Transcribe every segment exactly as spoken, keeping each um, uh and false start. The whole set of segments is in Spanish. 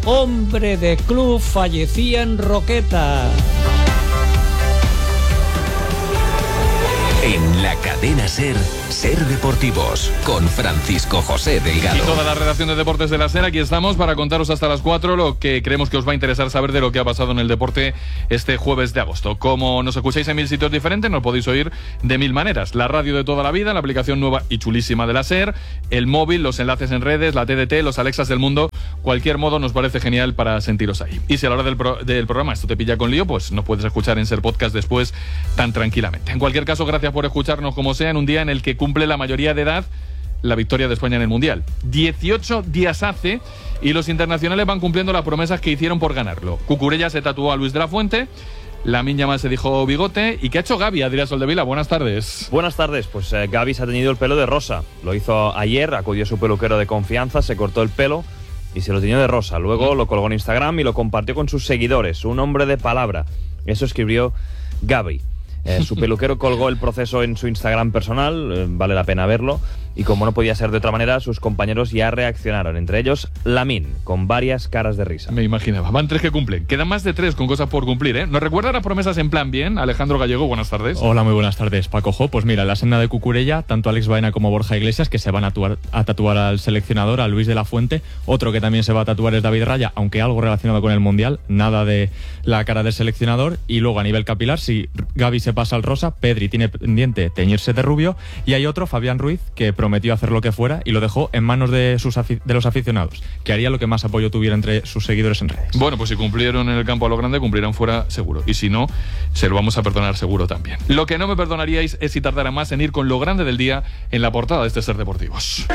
hombre de club, fallecía en Roqueta. En la cadena SER, SER Deportivos, con Francisco José Delgado. Y toda la redacción de deportes de la SER, aquí estamos para contaros hasta las cuatro lo que creemos que os va a interesar saber de lo que ha pasado en el deporte este jueves de agosto. Como nos escucháis en mil sitios diferentes, nos podéis oír de mil maneras. La radio de toda la vida, la aplicación nueva y chulísima de la SER, el móvil, los enlaces en redes, la T D T, los Alexas del mundo. Cualquier modo nos parece genial para sentiros ahí. Y si a la hora del, pro- del programa esto te pilla con lío, pues nos puedes escuchar en SER Podcast después tan tranquilamente. En cualquier caso, gracias por escucharnos como sea en un día en el que cumple la mayoría de edad la victoria de España en el Mundial. dieciocho días hace y los internacionales van cumpliendo las promesas que hicieron por ganarlo. Cucurella se tatuó a Luis de la Fuente, la Miña más se dijo bigote. ¿Y qué ha hecho Gavi, Adrián Soldevila? Buenas tardes. Buenas tardes, pues eh, Gavi se ha teñido el pelo de rosa. Lo hizo ayer, acudió a su peluquero de confianza, se cortó el pelo y se lo teñió de rosa. Luego lo colgó en Instagram y lo compartió con sus seguidores. Un hombre de palabra. Eso escribió Gavi. Eh, su peluquero colgó el proceso en su Instagram personal, eh, vale la pena verlo, y como no podía ser de otra manera, sus compañeros ya reaccionaron, entre ellos Lamine, con varias caras de risa. Me imaginaba, van tres que cumplen, quedan más de tres con cosas por cumplir, ¿eh? ¿Nos recuerda las promesas en plan bien? Alejandro Gallego, buenas tardes. Hola, muy buenas tardes, Paco Jo. Pues mira, en la senda de Cucurella, tanto Alex Baena como Borja Iglesias, que se van a, tuar, a tatuar al seleccionador, a Luis de la Fuente. Otro que también se va a tatuar es David Raya, aunque algo relacionado con el Mundial, nada de la cara del seleccionador. Y luego a nivel capilar, si Gavi se pasa al rosa, Pedri tiene pendiente teñirse de rubio, y hay otro, Fabián Ruiz, que prometió hacer lo que fuera y lo dejó en manos de, sus afi- de los aficionados, que haría lo que más apoyo tuviera entre sus seguidores en redes. Bueno, pues si cumplieron en el campo a lo grande, cumplirán fuera seguro. Y si no, se lo vamos a perdonar seguro también. Lo que no me perdonaríais es si tardara más en ir con lo grande del día en la portada de este SER Deportivos.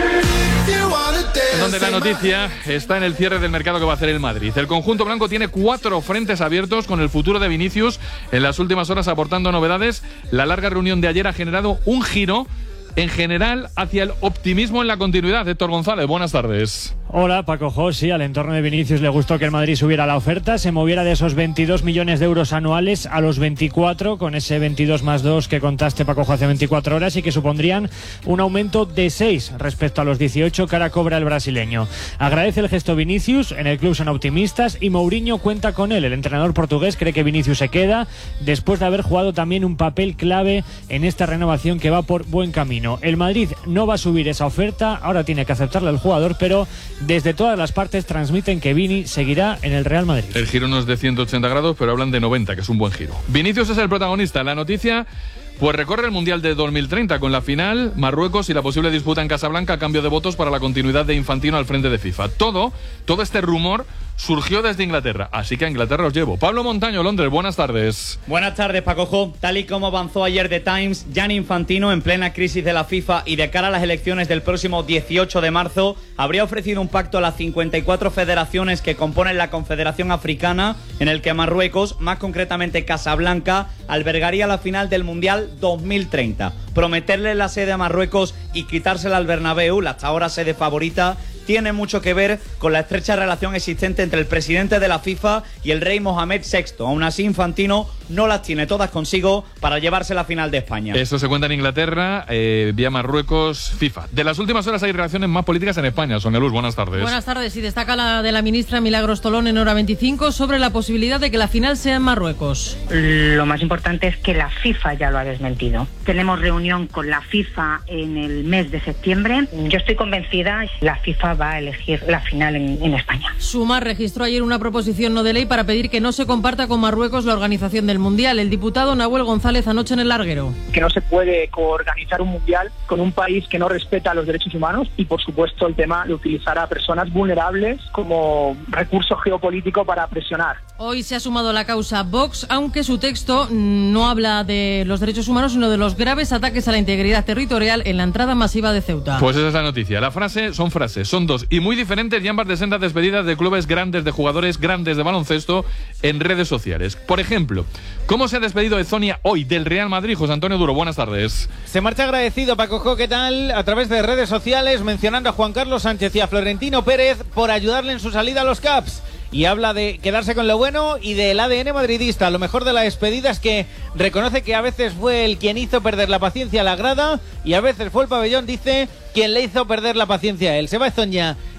Donde la noticia está en el cierre del mercado que va a hacer el Madrid. El conjunto blanco tiene cuatro frentes abiertos con el futuro de Vinicius en las últimas horas aportando novedades. La larga reunión de ayer ha generado un giro en general hacia el optimismo en la continuidad. Héctor González, buenas tardes. Hola, Paco Jo. Sí, al entorno de Vinicius le gustó que el Madrid subiera la oferta, se moviera de esos veintidós millones de euros anuales a los veinticuatro, con ese veintidós más dos que contaste, Paco Jo, hace veinticuatro horas, y que supondrían un aumento de seis respecto a los dieciocho que ahora cobra el brasileño. Agradece el gesto Vinicius, en el club son optimistas y Mourinho cuenta con él. El entrenador portugués cree que Vinicius se queda después de haber jugado también un papel clave en esta renovación que va por buen camino. El Madrid no va a subir esa oferta, ahora tiene que aceptarla el jugador, pero desde todas las partes transmiten que Vini seguirá en el Real Madrid. El giro no es de ciento ochenta grados, pero hablan de noventa, que es un buen giro. Vinicius es el protagonista. La noticia, pues recorre el Mundial de dos mil treinta con la final, Marruecos y la posible disputa en Casablanca a cambio de votos para la continuidad de Infantino al frente de FIFA. Todo, todo este rumor surgió desde Inglaterra, así que a Inglaterra os llevo. Pablo Montaño, Londres, buenas tardes. Buenas tardes, Paco Jo. Tal y como avanzó ayer The Times, Gianni Infantino, en plena crisis de la FIFA y de cara a las elecciones del próximo dieciocho de marzo, habría ofrecido un pacto a las cincuenta y cuatro federaciones que componen la Confederación Africana, en el que Marruecos, más concretamente Casablanca, albergaría la final del Mundial dos mil treinta. Prometerle la sede a Marruecos y quitársela al Bernabéu, la hasta ahora sede favorita, tiene mucho que ver con la estrecha relación existente entre el presidente de la FIFA y el rey Mohamed sexto. Aún así, Infantino no las tiene todas consigo para llevarse la final de España. Esto se cuenta en Inglaterra, eh, vía Marruecos, FIFA. De las últimas horas hay reacciones más políticas en España. Sonia Luz, buenas tardes. Buenas tardes. Y destaca la de la ministra Milagros Tolón en Hora veinticinco sobre la posibilidad de que la final sea en Marruecos. Lo más importante es que la FIFA ya lo ha desmentido. Tenemos reunión con la FIFA en el mes de septiembre. Yo estoy convencida, la FIFA va a elegir la final en, en España. Sumar registró ayer una proposición no de ley para pedir que no se comparta con Marruecos la organización del Mundial. El diputado Nahuel González anoche en El Larguero. Que no se puede coorganizar un Mundial con un país que no respeta los derechos humanos y, por supuesto, el tema de utilizar a personas vulnerables como recurso geopolítico para presionar. Hoy se ha sumado a la causa Vox, aunque su texto no habla de los derechos humanos, sino de los graves ataques a la integridad territorial en la entrada masiva de Ceuta. Pues esa es la noticia. La frase son frases, son dos y muy diferentes, y ambas de sendas despedidas de clubes grandes, de jugadores grandes de baloncesto en redes sociales. Por ejemplo, ¿cómo se ha despedido Ezonia hoy del Real Madrid? José Antonio Duro, buenas tardes. Se marcha agradecido, Paco Jo, ¿qué tal? A través de redes sociales, mencionando a Juan Carlos Sánchez y a Florentino Pérez por ayudarle en su salida a los Caps. Y habla de quedarse con lo bueno y del A D N madridista. Lo mejor de la despedida es que reconoce que a veces fue el quien hizo perder la paciencia a la grada y a veces fue el pabellón, dice, quien le hizo perder la paciencia a él. Se va Ezonia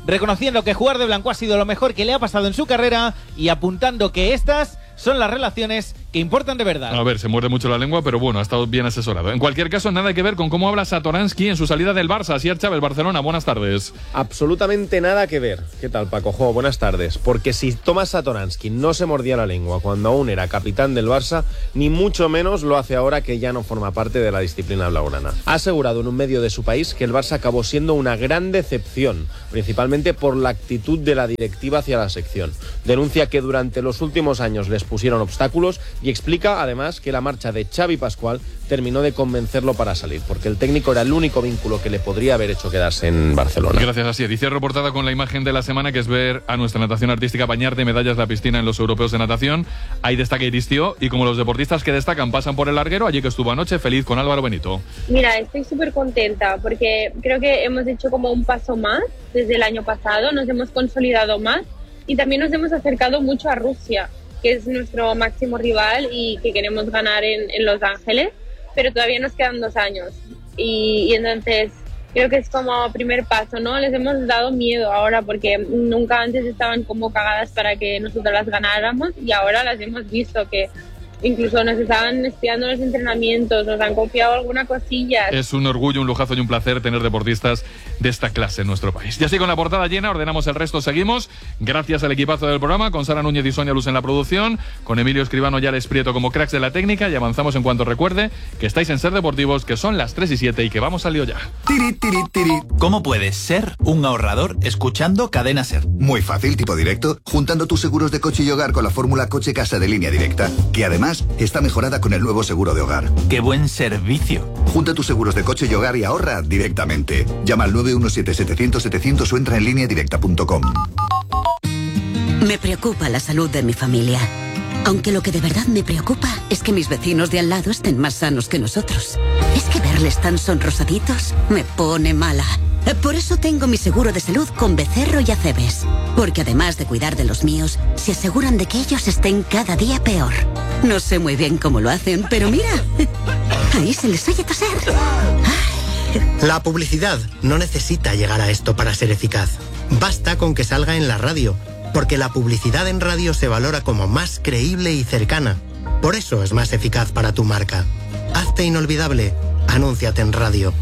reconociendo que jugar de blanco ha sido lo mejor que le ha pasado en su carrera y apuntando que estas son las relaciones que importan de verdad. A ver, se muerde mucho la lengua, pero bueno, ha estado bien asesorado. En cualquier caso, nada que ver con cómo habla Satoransky en su salida del Barça. Asier Chávez, Barcelona, buenas tardes. Absolutamente nada que ver. ¿Qué tal, Paco Jo? Buenas tardes. Porque si Tomás Satoransky no se mordía la lengua cuando aún era capitán del Barça, ni mucho menos lo hace ahora que ya no forma parte de la disciplina blaugrana. Ha asegurado en un medio de su país que el Barça acabó siendo una gran decepción, principalmente por la actitud de la directiva hacia la sección. Denuncia que durante los últimos años les pusieron obstáculos y explica además que la marcha de Xavi Pascual terminó de convencerlo para salir, porque el técnico era el único vínculo que le podría haber hecho quedarse en Barcelona. Gracias, Asier. Y cierro portada con la imagen de la semana, que es ver a nuestra natación artística bañar de medallas la piscina en los europeos de natación. Ahí destaca Iristio, y como los deportistas que destacan pasan por el larguero, allí que estuvo anoche, feliz con Álvaro Benito. Mira, estoy súper contenta porque creo que hemos hecho como un paso más desde el año pasado, nos hemos consolidado más y también nos hemos acercado mucho a Rusia, que es nuestro máximo rival y que queremos ganar en, en Los Ángeles, pero todavía nos quedan dos años. Y, y entonces creo que es como primer paso, ¿no? Les hemos dado miedo ahora porque nunca antes estaban como cagadas para que nosotros las ganáramos y ahora las hemos visto que incluso nos estaban espiando los entrenamientos, nos han copiado alguna cosilla. Es un orgullo, un lujazo y un placer tener deportistas de esta clase en nuestro país. Y así con la portada llena, ordenamos el resto, seguimos. Gracias al equipazo del programa, con Sara Núñez y Sonia Luz en la producción, con Emilio Escribano y Alex Prieto como cracks de la técnica, y avanzamos en cuanto recuerde que estáis en Ser Deportivos, que son las tres y siete y que vamos al lío ya. Tiri, tiri, tiri. ¿Cómo puedes ser un ahorrador escuchando Cadena Ser? Muy fácil, tipo directo, juntando tus seguros de coche y hogar con la fórmula Coche Casa de Línea Directa, que además está mejorada con el nuevo seguro de hogar. ¡Qué buen servicio! Junta tus seguros de coche y hogar y ahorra directamente. Llama al nueve uno siete, setecientos, setecientos o entra en línea directa punto com. Me preocupa la salud de mi familia. Aunque lo que de verdad me preocupa es que mis vecinos de al lado estén más sanos que nosotros. Es que verles tan sonrosaditos me pone mala. Por eso tengo mi seguro de salud con Becerro y Acebes. Porque además de cuidar de los míos, se aseguran de que ellos estén cada día peor. No sé muy bien cómo lo hacen, pero mira, ahí se les oye toser. Ay. La publicidad no necesita llegar a esto para ser eficaz. Basta con que salga en la radio, porque la publicidad en radio se valora como más creíble y cercana. Por eso es más eficaz para tu marca. Hazte inolvidable. Anúnciate en radio.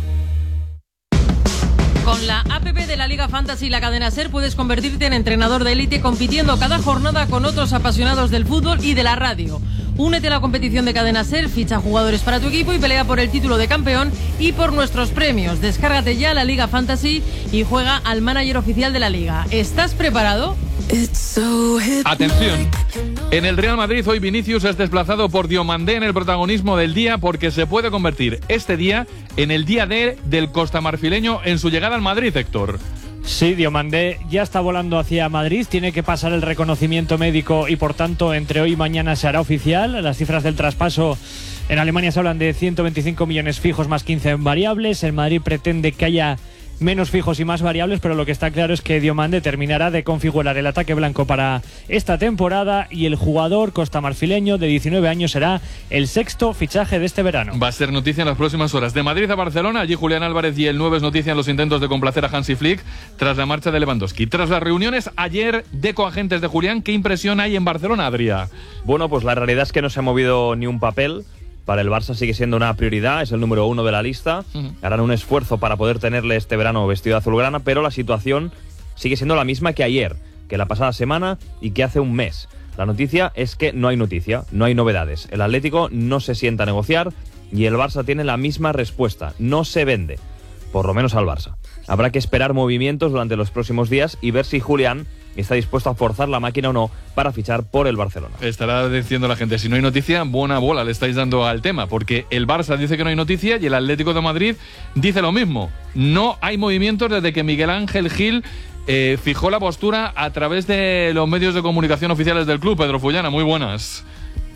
Con la app de la Liga Fantasy y la cadena SER puedes convertirte en entrenador de élite compitiendo cada jornada con otros apasionados del fútbol y de la radio. Únete a la competición de cadena SER, ficha jugadores para tu equipo y pelea por el título de campeón y por nuestros premios. Descárgate ya la Liga Fantasy y juega al manager oficial de la Liga. ¿Estás preparado? Atención, en el Real Madrid hoy Vinicius es desplazado por Diomandé en el protagonismo del día, porque se puede convertir este día en el día D del costamarfileño en su llegada al Madrid, Héctor. Sí, Diomandé ya está volando hacia Madrid, tiene que pasar el reconocimiento médico y por tanto entre hoy y mañana se hará oficial. Las cifras del traspaso en Alemania se hablan de ciento veinticinco millones fijos más quince variables. El Madrid pretende que haya menos fijos y más variables, pero lo que está claro es que Diomandé terminará de configurar el ataque blanco para esta temporada y el jugador costamarfileño de diecinueve años será el sexto fichaje de este verano. Va a ser noticia en las próximas horas. De Madrid a Barcelona, allí Julián Álvarez y el nueve es noticia en los intentos de complacer a Hansi Flick tras la marcha de Lewandowski. Tras las reuniones ayer de coagentes de Julián, ¿qué impresión hay en Barcelona, Adrià? Bueno, pues la realidad es que no se ha movido ni un papel. Para el Barça sigue siendo una prioridad, es el número uno de la lista. Uh-huh. Harán un esfuerzo para poder tenerle este verano vestido de azulgrana, pero la situación sigue siendo la misma que ayer, que la pasada semana y que hace un mes. La noticia es que no hay noticia, no hay novedades. El Atlético no se sienta a negociar y el Barça tiene la misma respuesta, no se vende, por lo menos al Barça. Habrá que esperar movimientos durante los próximos días y ver si Julián está dispuesto a forzar la máquina o no para fichar por el Barcelona. Estará diciendo la gente, si no hay noticia, buena bola le estáis dando al tema, porque el Barça dice que no hay noticia y el Atlético de Madrid dice lo mismo. No hay movimientos desde que Miguel Ángel Gil eh, fijó la postura a través de los medios de comunicación oficiales del club. Pedro Fullana, muy buenas.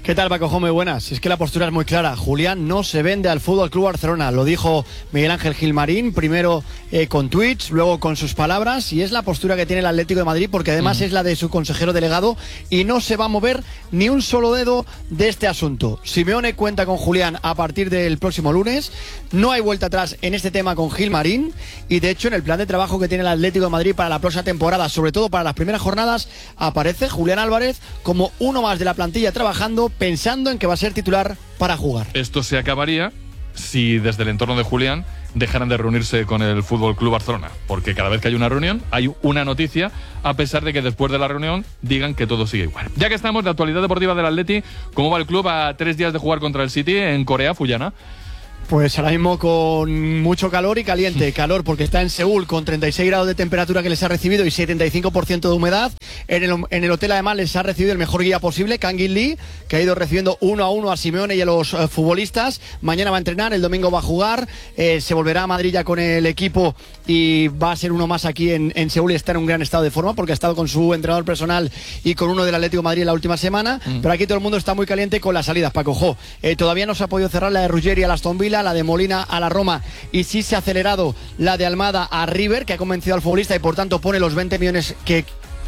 ¿Qué tal, Paco? Muy buenas. Es que la postura es muy clara. Julián no se vende al Fútbol Club Barcelona. Lo dijo Miguel Ángel Gilmarín, primero eh, con tweets, luego con sus palabras, y es la postura que tiene el Atlético de Madrid, porque además mm. es la de su consejero delegado, y no se va a mover ni un solo dedo de este asunto. Simeone cuenta con Julián a partir del próximo lunes. No hay vuelta atrás en este tema con Gilmarín, y de hecho en el plan de trabajo que tiene el Atlético de Madrid para la próxima temporada, sobre todo para las primeras jornadas, aparece Julián Álvarez como uno más de la plantilla trabajando, pensando en que va a ser titular para jugar. Esto se acabaría si desde el entorno de Julián dejaran de reunirse con el Fútbol Club Barcelona, porque cada vez que hay una reunión hay una noticia, a pesar de que después de la reunión digan que todo sigue igual. Ya que estamos de actualidad deportiva del Atleti, ¿cómo va el club a tres días de jugar contra el City en Corea, Fuyana? Pues ahora mismo con mucho calor y caliente. Calor porque está en Seúl con treinta y seis grados de temperatura que les ha recibido y setenta y cinco por ciento de humedad. En el, en el hotel además les ha recibido el mejor guía posible, Kang In Lee, que ha ido recibiendo uno a uno a Simeone y a los uh, futbolistas. Mañana va a entrenar, el domingo va a jugar, eh, se volverá a Madrid ya con el equipo y va a ser uno más aquí en, en Seúl, y está en un gran estado de forma porque ha estado con su entrenador personal y con uno del Atlético de Madrid en la última semana. Mm. Pero aquí todo el mundo está muy caliente con las salidas, Paco. Jo, eh, todavía no se ha podido cerrar la de Ruggeri a la Aston Villa, la de Molina a la Roma, y sí se ha acelerado la de Almada a River, que ha convencido al futbolista y por tanto pone los veinte millones que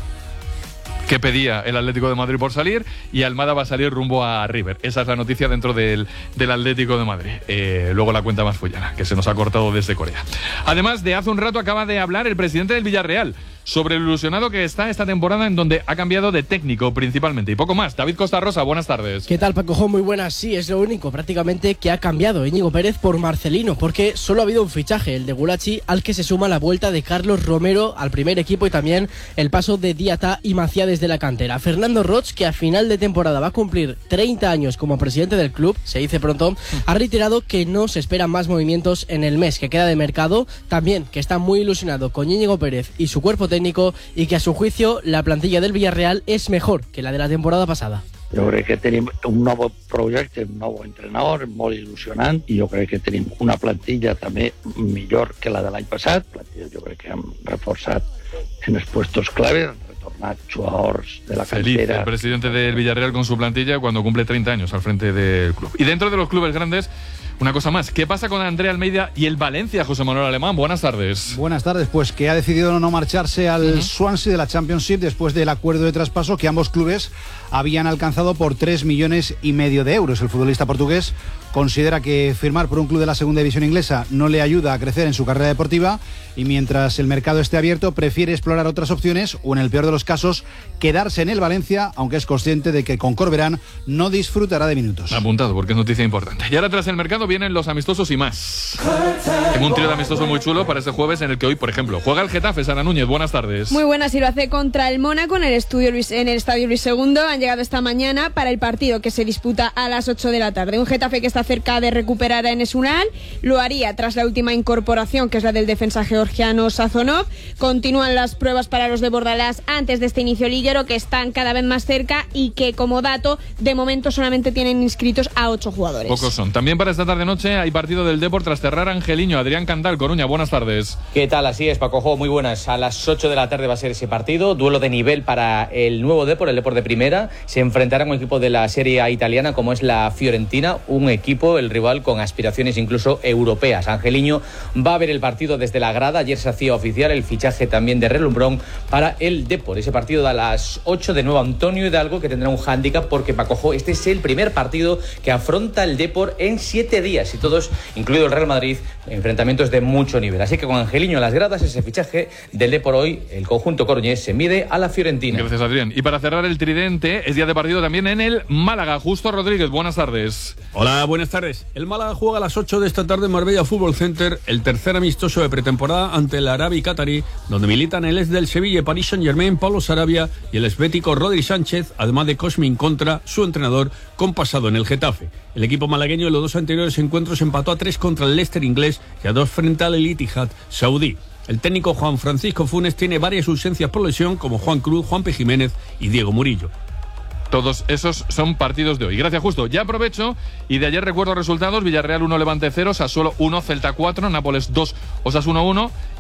que pedía el Atlético de Madrid por salir, y Almada va a salir rumbo a River. Esa es la noticia dentro del, del Atlético de Madrid. Eh, luego la cuenta más follana, que se nos ha cortado desde Corea. Además, de hace un rato acaba de hablar el presidente del Villarreal sobre el ilusionado que está esta temporada, en donde ha cambiado de técnico principalmente y poco más. David Costa Rosa, buenas tardes. ¿Qué tal, Paco? Muy buenas. Sí, es lo único prácticamente que ha cambiado Íñigo Pérez por Marcelino, porque solo ha habido un fichaje, el de Gulachi, al que se suma la vuelta de Carlos Romero al primer equipo y también el paso de Diatá y Maciá desde la cantera. Fernando Roch, que a final de temporada va a cumplir treinta años como presidente del club, se dice pronto, ha reiterado que no se esperan más movimientos en el mes que queda de mercado, también que está muy ilusionado con Íñigo Pérez y su cuerpo técnico, y que a su juicio la plantilla del Villarreal es mejor que la de la temporada pasada. Jo crec que tenim un nou projecte, un nou entrenador molt il·lusionant, i jo crec que tenim una plantilla també millor que la de l'any passat. Jo crec que hem reforçat en els puestos clave, han retornat jugadors de la Feliz cantera. El presidente del Villarreal con su plantilla cuando cumple treinta años al frente del club. Y dentro de los clubes grandes, una cosa más. ¿Qué pasa con Andrea Almeida y el Valencia, José Manuel Alemán? Buenas tardes. Buenas tardes. Pues que ha decidido no marcharse al uh-huh. Swansea de la Championship después del acuerdo de traspaso que ambos clubes habían alcanzado por tres millones y medio de euros. El futbolista portugués considera que firmar por un club de la segunda división inglesa no le ayuda a crecer en su carrera deportiva, y mientras el mercado esté abierto prefiere explorar otras opciones o, en el peor de los casos, quedarse en el Valencia, aunque es consciente de que con Corberán no disfrutará de minutos. Apuntado, porque es noticia importante. Y ahora, tras el mercado, vienen los amistosos y más. Tengo un trío de amistosos muy chulo para este jueves, en el que hoy, por ejemplo, juega el Getafe. Sara Núñez, buenas tardes. Muy buenas, y lo hace contra el Mónaco en el, estudio Luis, en el Estadio Luis segundo. Han llegado esta mañana para el partido que se disputa a las ocho de la tarde. Un Getafe que está cerca de recuperar a Enes Unal. Lo haría tras la última incorporación, que es la del defensa georgiano Sazonov. Continúan las pruebas para los de Bordalás antes de este inicio liguero, que están cada vez más cerca y que, como dato, de momento solamente tienen inscritos a ocho jugadores. Pocos son. También para esta tarde-noche hay partido del Depor tras cerrar Angeliño. Adrián Candal, Coruña, buenas tardes. ¿Qué tal? Así es, Paco Jo, muy buenas. A las ocho de la tarde va a ser ese partido. Duelo de nivel para el nuevo Depor, el Depor de primera. Se enfrentará a un equipo de la Serie A italiana como es la Fiorentina. Un equipo, el rival, con aspiraciones incluso europeas. Angeliño va a ver el partido desde la grada. Ayer se hacía oficial el fichaje también de Relumbrón para el Depor. Ese partido a las ocho, de nuevo Antonio Hidalgo, que tendrá un hándicap porque, Paco Jo, este es el primer partido que afronta el Depor en siete días, y todos, incluido el Real Madrid, enfrentamientos de mucho nivel. Así que con Angeliño a las gradas, ese fichaje del Depor hoy, el conjunto coruñés se mide a la Fiorentina. Gracias, Adrián. Y para cerrar el tridente, es día de partido también en el Málaga. Justo Rodríguez, buenas tardes. Hola, buenas tardes. El Málaga juega a las ocho de esta tarde en Marbella Fútbol Center, el tercer amistoso de pretemporada ante el Arabi Qatarí, donde militan el ex del Sevilla y Paris Saint-Germain, Pablo Sarabia, y el esbético Rodri Sánchez, además de Cosmin Contra, su entrenador, con pasado en el Getafe. El equipo malagueño en los dos anteriores encuentros empató a tres contra el Leicester inglés y a dos frente al El Ittihad saudí. El técnico Juan Francisco Funes tiene varias ausencias por lesión, como Juan Cruz, Juanpe Jiménez y Diego Murillo. Todos esos son partidos de hoy. Gracias, Justo. Ya aprovecho y de ayer recuerdo resultados: Villarreal uno, Levante cero, Sassuolo uno, Celta cuatro, Nápoles dos, Osasuna uno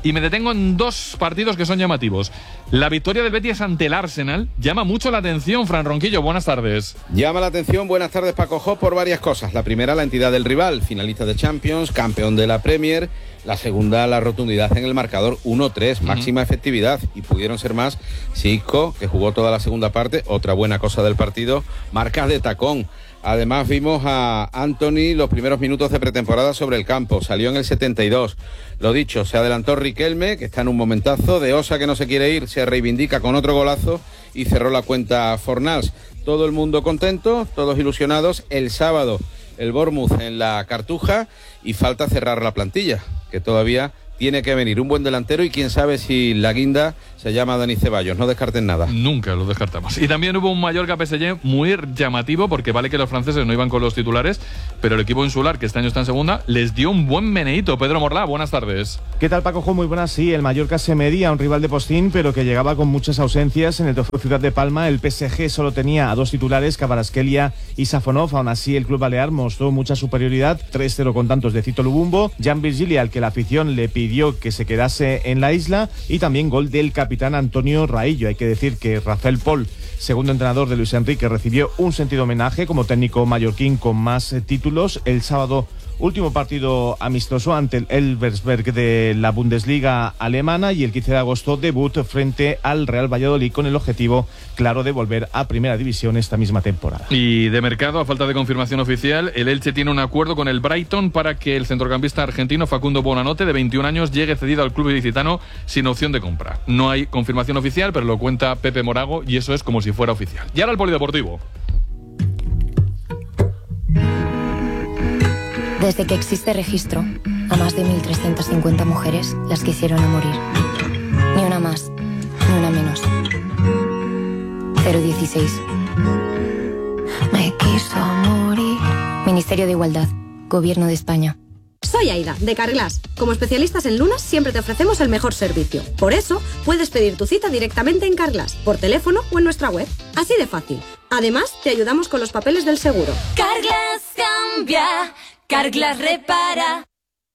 Y me detengo en dos partidos que son llamativos. La victoria del Betis ante el Arsenal llama mucho la atención. Fran Ronquillo, buenas tardes. Llama la atención, buenas tardes, Paco Jo, por varias cosas. La primera, la entidad del rival, finalista de Champions, campeón de la Premier. La segunda, la rotundidad en el marcador, uno tres, uh-huh. máxima efectividad. Y pudieron ser más si Isco, que jugó toda la segunda parte, otra buena cosa del partido, marcas de tacón. Además vimos a Anthony los primeros minutos de pretemporada sobre el campo. Salió en el setenta y dos. Lo dicho, se adelantó Riquelme, que está en un momentazo. De Osa, que no se quiere ir, se reivindica con otro golazo y cerró la cuenta Fornals. Todo el mundo contento, todos ilusionados. El sábado el Bournemouth en la Cartuja y falta cerrar la plantilla, que todavía tiene que venir un buen delantero y quién sabe si la guinda se llama Dani Ceballos. No descarten nada. Nunca lo descartamos. Y también hubo un Mallorca P S G muy llamativo, porque vale que los franceses no iban con los titulares, pero el equipo insular, que este año está en segunda, les dio un buen meneíto. Pedro Morlá, buenas tardes. ¿Qué tal, Paco Jo? Muy buenas. Sí, el Mallorca se medía a un rival de postín, pero que llegaba con muchas ausencias. En el trofeo Ciudad de Palma, el P S G solo tenía a dos titulares, Kvaratskhelia y Safonov. Aún así, el club balear mostró mucha superioridad, tres cero con tantos de Cito Lubumbo, Jan Virgili, al que la afición le pidió que se quedase en la isla, y también gol del capitán Antonio Raillo. Hay que decir que Rafael Pol, segundo entrenador de Luis Enrique, recibió un sentido homenaje como técnico mallorquín con más eh, títulos. El sábado, último partido amistoso ante el Elversberg de la Bundesliga alemana, y el quince de agosto debut frente al Real Valladolid con el objetivo claro de volver a Primera División esta misma temporada. Y de mercado, a falta de confirmación oficial, el Elche tiene un acuerdo con el Brighton para que el centrocampista argentino Facundo Bonanote, de veintiún años, llegue cedido al club ilicitano sin opción de compra. No hay confirmación oficial, pero lo cuenta Pepe Morago y eso es como si fuera oficial. Y ahora el polideportivo. Desde que existe registro, a más de mil trescientas cincuenta mujeres las quisieron a morir. Ni una más, ni una menos. cero dieciséis. Me quiso morir. Ministerio de Igualdad, Gobierno de España. Soy Aida, de Carglass. Como especialistas en lunas, siempre te ofrecemos el mejor servicio. Por eso, puedes pedir tu cita directamente en Carglass, por teléfono o en nuestra web. Así de fácil. Además, te ayudamos con los papeles del seguro. Carglass cambia, Carglass repara.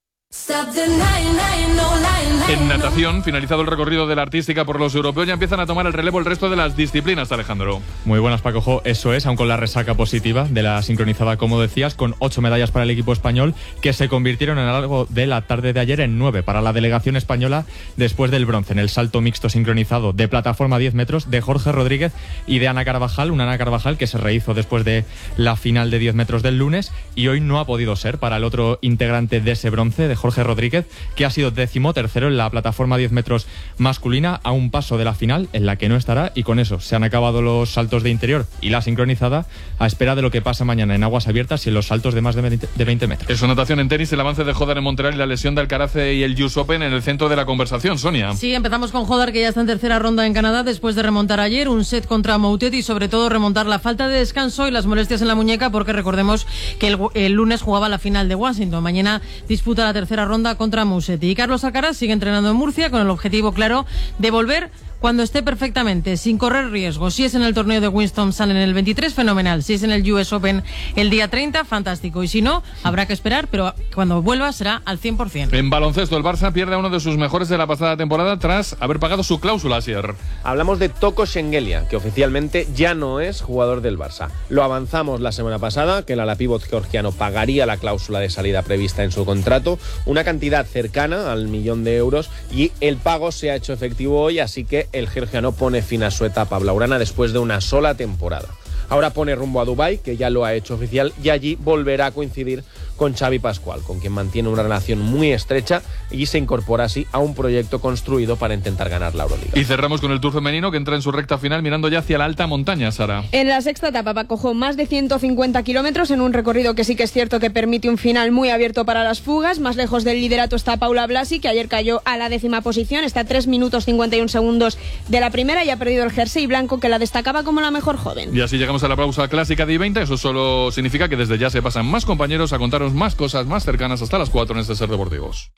En natación, finalizado el recorrido de la artística por los europeos, ya empiezan a tomar el relevo el resto de las disciplinas, Alejandro. Muy buenas, Paco Jo, eso es, aun con la resaca positiva de la sincronizada, como decías, con ocho medallas para el equipo español, que se convirtieron en algo de la tarde de ayer en nueve para la delegación española, después del bronce en el salto mixto sincronizado de plataforma diez metros de Jorge Rodríguez y de Ana Carvajal, una Ana Carvajal que se rehizo después de la final de diez metros del lunes, y hoy no ha podido ser para el otro integrante de ese bronce, de Jorge Rodríguez, que ha sido decimotercero en la plataforma diez metros masculina, a un paso de la final en la que no estará, y con eso se han acabado los saltos de interior y la sincronizada, a espera de lo que pasa mañana en aguas abiertas y en los saltos de más de veinte metros. Eso, natación. En tenis, el avance de Jodar en Montreal y la lesión de Alcaraz y el U S Open en el centro de la conversación. Sonia. Sí, empezamos con Jodar, que ya está en tercera ronda en Canadá después de remontar ayer un set contra Moutet y sobre todo remontar la falta de descanso y las molestias en la muñeca, porque recordemos que el, el lunes jugaba la final de Washington. Mañana disputa la tercera ronda contra Musetti. Y Carlos Alcaraz sigue entrenando en Murcia con el objetivo claro de volver cuando esté perfectamente, sin correr riesgo. Si es en el torneo de Winston Salem en el veintitrés, fenomenal. Si es en el U S Open el día treinta, fantástico. Y si no, habrá que esperar, pero cuando vuelva será al cien por ciento. En baloncesto, el Barça pierde a uno de sus mejores de la pasada temporada tras haber pagado su cláusula, Asier. Hablamos de Toko Shengelia, que oficialmente ya no es jugador del Barça. Lo avanzamos la semana pasada, que el ala pívot georgiano pagaría la cláusula de salida prevista en su contrato, una cantidad cercana al millón de euros, y el pago se ha hecho efectivo hoy, así que el georgiano pone fin a su etapa blaugrana después de una sola temporada. Ahora pone rumbo a Dubái, que ya lo ha hecho oficial, y allí volverá a coincidir con Xavi Pascual, con quien mantiene una relación muy estrecha, y se incorpora así a un proyecto construido para intentar ganar la Euroliga. Y cerramos con el Tour femenino, que entra en su recta final mirando ya hacia la alta montaña, Sara. En la sexta etapa, Paco, más de ciento cincuenta kilómetros en un recorrido que sí que es cierto que permite un final muy abierto para las fugas. Más lejos del liderato está Paula Blasi, que ayer cayó a la décima posición, está a tres minutos cincuenta y un segundos de la primera y ha perdido el jersey blanco que la destacaba como la mejor joven. Y así llegamos a la pausa clásica de I veinte. Eso solo significa que desde ya se pasan más compañeros a contaros más cosas más cercanas hasta las cuatro en este Ser Deportivos.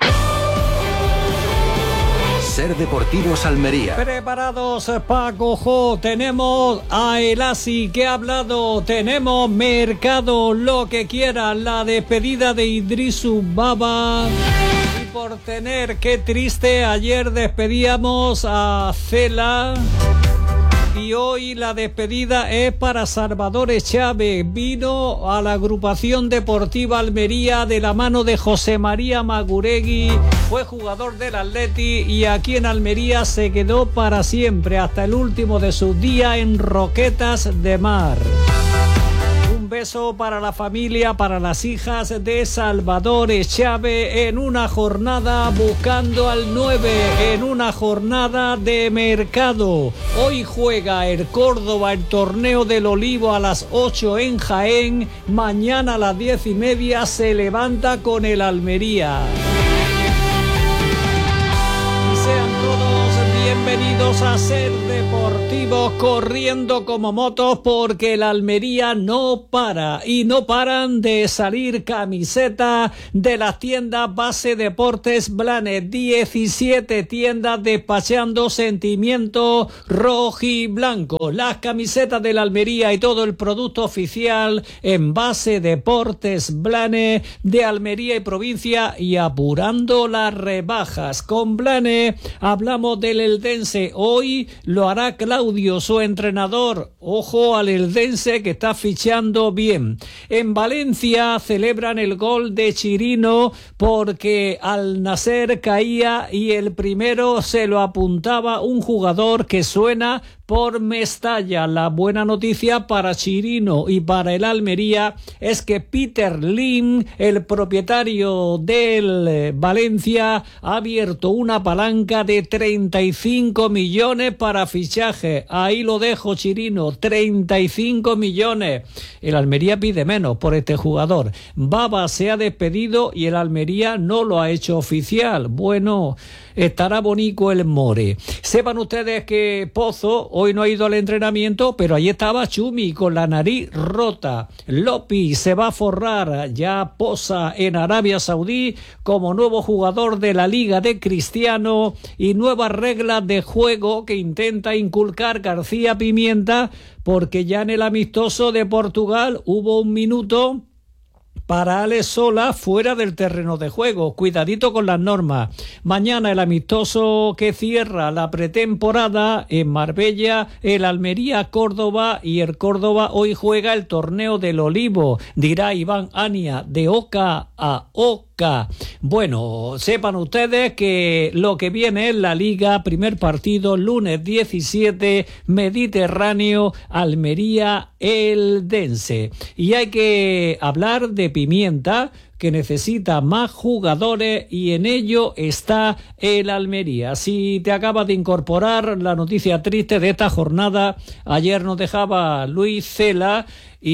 Ser Deportivos Almería. Preparados, Paco Jo. Tenemos a Elasi que ha hablado. Tenemos mercado, lo que quiera. La despedida de Idrisu Baba. por tener. Qué triste, ayer despedíamos a Cela y hoy la despedida es para Salvador Echave. Vino a la agrupación deportiva Almería de la mano de José María Maguregui, fue jugador del Atleti y aquí en Almería se quedó para siempre, hasta el último de sus días en Roquetas de Mar. Un beso para la familia, para las hijas de Salvador Echave en una jornada buscando al nueve, en una jornada de mercado. Hoy juega el Córdoba el torneo del Olivo a las ocho en Jaén. Mañana a las diez y media se levanta con el Almería. Bienvenidos a Ser Deportivos, corriendo como motos porque el Almería no para y no paran de salir camisetas de las tiendas Base Deportes Blanes. diecisiete tiendas despachando sentimientos rojiblanco. Las camisetas del Almería y todo el producto oficial en Base Deportes Blanes de Almería y provincia y apurando las rebajas. Con Blanes hablamos del Eldense. Hoy lo hará Claudio, su entrenador. Ojo al Eldense que está fichando bien. En Valencia celebran el gol de Chirino porque Al Nasser caía y el primero se lo apuntaba un jugador que suena por Mestalla. La buena noticia para Chirino y para el Almería es que Peter Lim, el propietario del Valencia, ha abierto una palanca de treinta y cinco millones para fichaje. Ahí lo dejo, Chirino, treinta y cinco millones. El Almería pide menos por este jugador. Baba se ha despedido y el Almería no lo ha hecho oficial. Bueno, estará bonito el more. Sepan ustedes que Pozo hoy no ha ido al entrenamiento, pero ahí estaba Chumi con la nariz rota. Lopi se va a forrar, ya posa en Arabia Saudí como nuevo jugador de la Liga de Cristiano y nuevas reglas de juego que intenta inculcar García Pimienta, porque ya en el amistoso de Portugal hubo un minuto para Alex Sola fuera del terreno de juego. Cuidadito con las normas. Mañana el amistoso que cierra la pretemporada en Marbella, el Almería Córdoba, y el Córdoba hoy juega el torneo del Olivo. Dirá Iván Ania, de oca a oca. Bueno, sepan ustedes que lo que viene es la Liga, primer partido, lunes diecisiete, Mediterráneo, Almería, Eldense. Y hay que hablar de Pimienta, que necesita más jugadores y en ello está el Almería. Si te acabas de incorporar, la noticia triste de esta jornada, ayer nos dejaba Luis Cela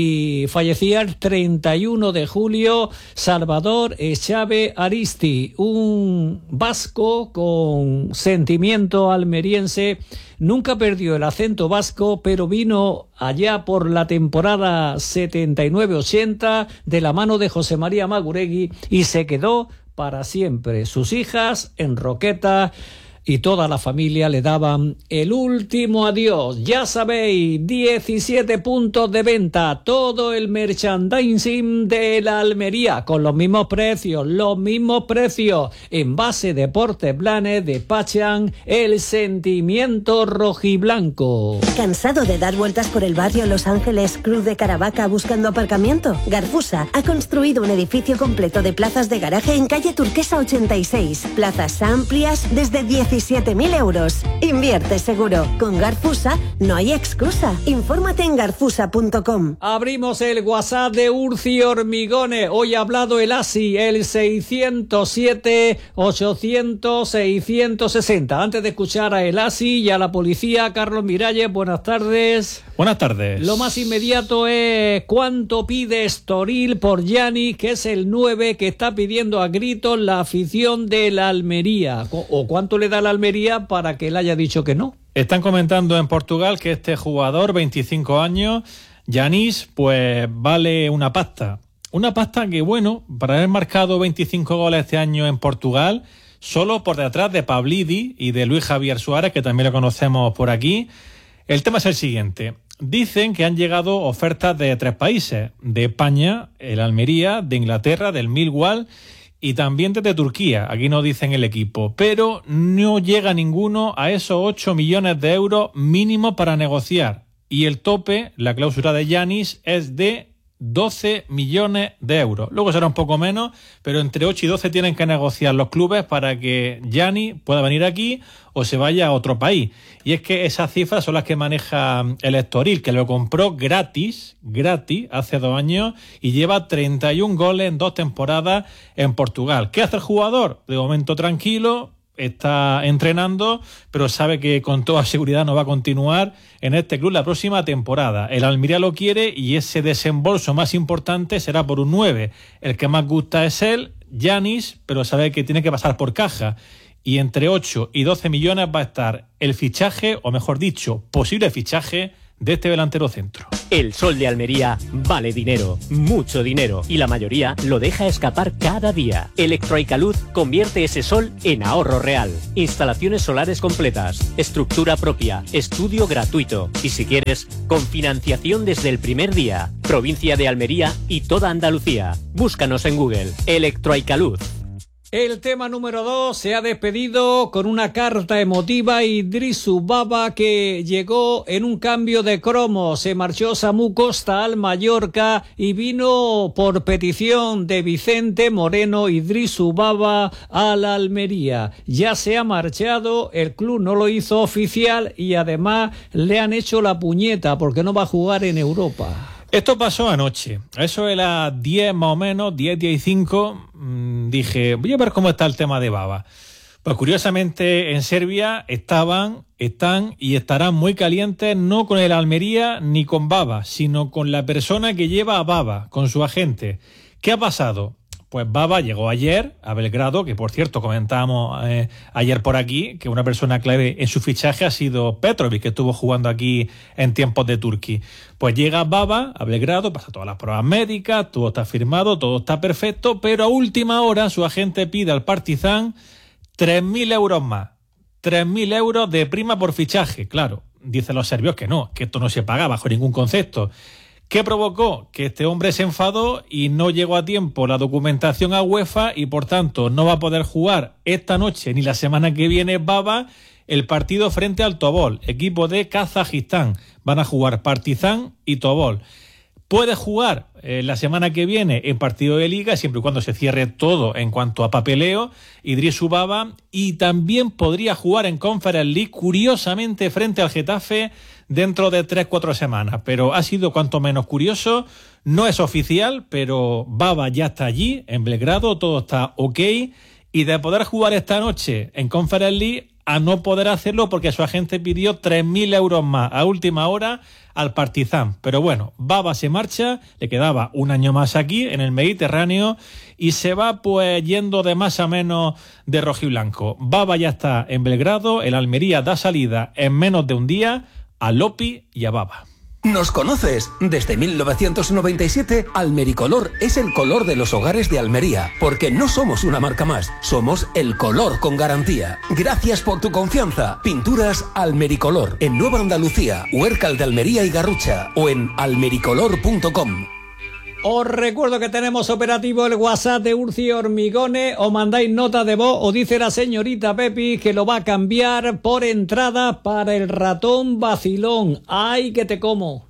y fallecía el treinta y uno de julio Salvador Echave Aristi, un vasco con sentimiento almeriense. Nunca perdió el acento vasco, pero vino allá por la temporada setenta y nueve ochenta de la mano de José María Maguregui y se quedó para siempre. Sus hijas en Roqueta y toda la familia le daban el último adiós. Ya sabéis, diecisiete puntos de venta, todo el merchandising de la Almería, con los mismos precios, los mismos precios. En Base Deportes Blanes despachan el sentimiento rojiblanco. ¿Cansado de dar vueltas por el barrio Los Ángeles, Cruz de Caravaca buscando aparcamiento? Garfusa ha construido un edificio completo de plazas de garaje en calle Turquesa ochenta y seis. Plazas amplias desde diecisiete mil euros. Invierte seguro. Con Garfusa no hay excusa. Infórmate en garfusa punto com. Abrimos el WhatsApp de Urci Hormigones. Hoy ha hablado el A S I, el seiscientos siete ochocientos seiscientos sesenta. Antes de escuchar a el A S I y a la policía, Carlos Miralles, buenas tardes. Buenas tardes. Lo más inmediato es cuánto pide Estoril por Gianni, que es el nueve que está pidiendo a gritos la afición de la Almería. O cuánto le da la Almería para que él haya dicho que no. Están comentando en Portugal que este jugador, veinticinco años, Yanis, pues vale una pasta. Una pasta que, bueno, para haber marcado veinticinco goles este año en Portugal, solo por detrás de Pavlidis y de Luis Javier Suárez, que también lo conocemos por aquí. El tema es el siguiente. Dicen que han llegado ofertas de tres países, de España, el Almería, de Inglaterra, del Millwall y también desde Turquía, aquí no dicen el equipo, pero no llega ninguno a esos ocho millones de euros mínimo para negociar. Y el tope, la cláusula de Giannis, es de doce millones de euros. Luego será un poco menos, pero entre ocho y doce tienen que negociar los clubes para que Giannis pueda venir aquí o se vaya a otro país. Y es que esas cifras son las que maneja el Estoril, que lo compró gratis, gratis, hace dos años, y lleva treinta y un goles en dos temporadas en Portugal. ¿Qué hace el jugador? De momento tranquilo, está entrenando, pero sabe que con toda seguridad no va a continuar en este club la próxima temporada. El Almería lo quiere y ese desembolso más importante será por un nueve. El que más gusta es él, Giannis, pero sabe que tiene que pasar por caja. Y entre ocho y doce millones va a estar el fichaje, o mejor dicho, posible fichaje de este delantero centro. El sol de Almería vale dinero, mucho dinero, y la mayoría lo deja escapar cada día. Electroicaluz convierte ese sol en ahorro real. Instalaciones solares completas, estructura propia, estudio gratuito y, si quieres, con financiación desde el primer día. Provincia de Almería y toda Andalucía. Búscanos en Google. Electroicaluz. El tema número dos se ha despedido con una carta emotiva. Idrisu Baba, que llegó en un cambio de cromo. Se marchó Samu Costa al Mallorca y vino por petición de Vicente Moreno Idrisu Baba al Almería. Ya se ha marchado, el club no lo hizo oficial y además le han hecho la puñeta porque no va a jugar en Europa. Esto pasó anoche, a eso de las diez más o menos, diez, diez y cinco, mmm, dije, voy a ver cómo está el tema de Baba. Pues curiosamente en Serbia estaban, están y estarán muy calientes, no con el Almería ni con Baba, sino con la persona que lleva a Baba, con su agente. ¿Qué ha pasado? Pues Baba llegó ayer a Belgrado, que por cierto comentábamos eh, ayer por aquí, que una persona clave en su fichaje ha sido Petrovic, que estuvo jugando aquí en tiempos de Turquía. Pues llega Baba a Belgrado, pasa todas las pruebas médicas, todo está firmado, todo está perfecto, pero a última hora su agente pide al Partizan tres mil euros más. tres mil euros de prima por fichaje. Claro, dicen los serbios que no, que esto no se paga bajo ningún concepto. ¿Qué provocó? Que este hombre se enfadó y no llegó a tiempo la documentación a UEFA y por tanto no va a poder jugar esta noche ni la semana que viene Baba el partido frente al Tobol, equipo de Kazajistán. Van a jugar Partizan y Tobol. Puede jugar eh, la semana que viene en partido de liga, siempre y cuando se cierre todo en cuanto a papeleo, Idrisu Baba, y también podría jugar en Conference League, curiosamente, frente al Getafe dentro de tres, cuatro semanas. Pero ha sido cuanto menos curioso, no es oficial, pero Baba ya está allí, en Belgrado, todo está ok, y de poder jugar esta noche en Conference League, a no poder hacerlo porque su agente pidió tres mil euros más a última hora al Partizan. Pero bueno, Baba se marcha, le quedaba un año más aquí en el Mediterráneo y se va pues yendo de más a menos de rojiblanco. Baba ya está en Belgrado, el Almería da salida en menos de un día a Lopi y a Baba. ¿Nos conoces? Desde mil novecientos noventa y siete, Almericolor es el color de los hogares de Almería, porque no somos una marca más, somos el color con garantía. Gracias por tu confianza. Pinturas Almericolor, en Nueva Andalucía, Huércal de Almería y Garrucha, o en almericolor punto com. Os recuerdo que tenemos operativo el WhatsApp de Urci Hormigones, o mandáis nota de voz o dice la señorita Pepi que lo va a cambiar por entrada para el ratón vacilón. ¡Ay, que te como!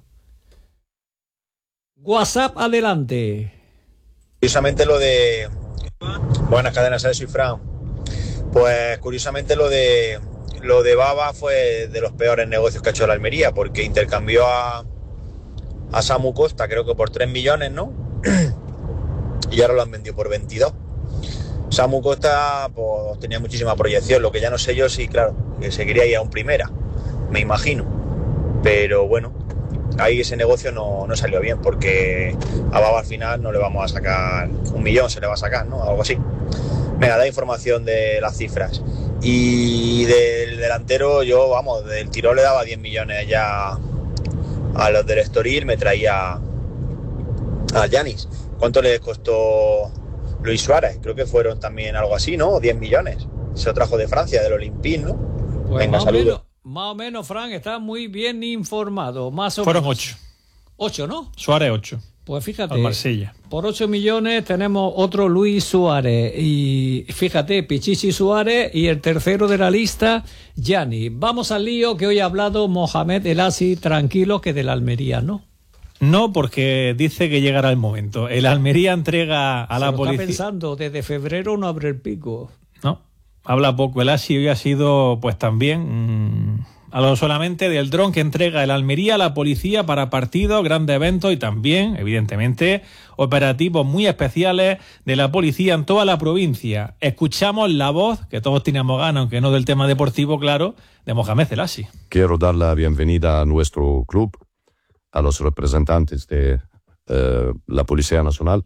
WhatsApp, adelante. Curiosamente lo de... Buenas cadenas, soy Fran. Pues curiosamente lo de lo de Baba fue de los peores negocios que ha hecho la Almería, porque intercambió a... a Samu Costa, creo que por tres millones, ¿no? Y ahora lo han vendido por veintidós. Samu Costa pues tenía muchísima proyección, lo que ya no sé yo si, claro, que se quería ir a un primera, me imagino. Pero bueno, ahí ese negocio no, no salió bien, porque a Baba al final no le vamos a sacar un millón, se le va a sacar, ¿no? Algo así. Venga, da información de las cifras. Y del delantero, yo, vamos, del tirón le daba diez millones ya a los del Estoril, me traía a Giannis. ¿Cuánto le costó Luis Suárez? Creo que fueron también algo así, ¿no? diez millones. Se lo trajo de Francia, del Olympique, ¿no? Pues venga, más, saludos. o menos, más o menos, Fran, está muy bien informado. Más o Fueron menos. ocho. Ocho, ¿no? Suárez ocho. Pues fíjate, al Marsella. Por ocho millones tenemos otro Luis Suárez. Y fíjate, Pichichi Suárez y el tercero de la lista, Gianni. Vamos al lío que hoy ha hablado Mohamed El Hassi, tranquilo, que del Almería, ¿no? No, porque dice que llegará el momento. El Almería entrega a Se la lo policía... está pensando, desde febrero no abre el pico. No, habla poco. El Hassi hoy ha sido, pues también... Mmm... Hablado solamente del dron que entrega el Almería a la policía para partidos, grandes eventos y también, evidentemente, operativos muy especiales de la policía en toda la provincia. Escuchamos la voz, que todos teníamos ganas, aunque no del tema deportivo, claro, de Mohamed El Hassi. Quiero dar la bienvenida a nuestro club, a los representantes de eh, la Policía Nacional,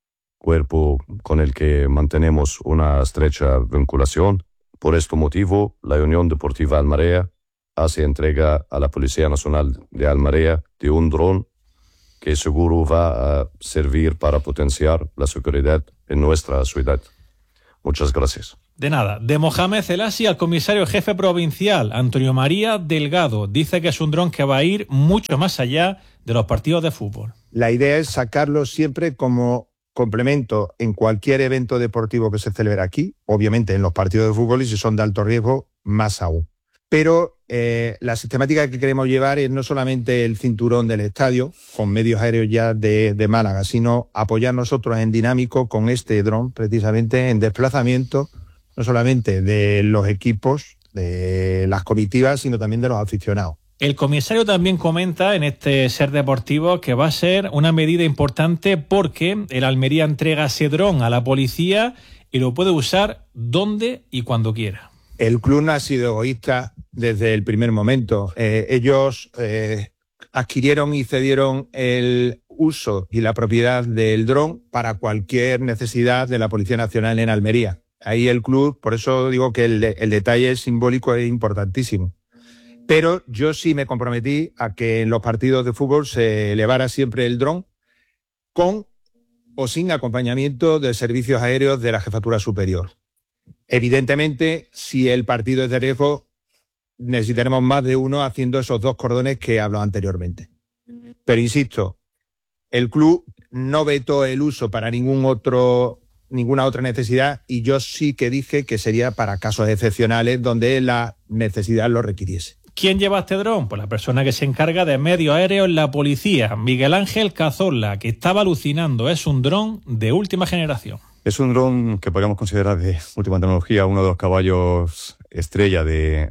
cuerpo con el que mantenemos una estrecha vinculación. Por este motivo, la Unión Deportiva Almería hace entrega a la Policía Nacional de Almería de un dron que seguro va a servir para potenciar la seguridad en nuestra ciudad. Muchas gracias. De nada. De Mohamed El Hassi al comisario jefe provincial, Antonio María Delgado. Dice que es un dron que va a ir mucho más allá de los partidos de fútbol. La idea es sacarlo siempre como complemento en cualquier evento deportivo que se celebre aquí, obviamente en los partidos de fútbol y si son de alto riesgo, más aún. Pero eh, la sistemática que queremos llevar es no solamente el cinturón del estadio, con medios aéreos ya de, de Málaga, sino apoyar nosotros en dinámico con este dron, precisamente en desplazamiento, no solamente de los equipos, de las comitivas, sino también de los aficionados. El comisario también comenta en este Ser Deportivo que va a ser una medida importante porque el Almería entrega ese dron a la policía y lo puede usar donde y cuando quiera. El club no ha sido egoísta desde el primer momento. Eh, ellos eh, adquirieron y cedieron el uso y la propiedad del dron para cualquier necesidad de la Policía Nacional en Almería. Ahí el club, por eso digo que el, el detalle simbólico es importantísimo. Pero yo sí me comprometí a que en los partidos de fútbol se elevara siempre el dron con o sin acompañamiento de servicios aéreos de la Jefatura Superior. Evidentemente, si el partido es de riesgo, necesitaremos más de uno haciendo esos dos cordones que hablo anteriormente. Pero insisto, el club no vetó el uso para ningún otro, ninguna otra necesidad y yo sí que dije que sería para casos excepcionales donde la necesidad lo requiriese. ¿Quién lleva este dron? Pues la persona que se encarga de medios aéreos en la policía, Miguel Ángel Cazorla, que estaba alucinando. Es un dron de última generación. Es un dron que podríamos considerar de última tecnología, uno de los caballos estrella de,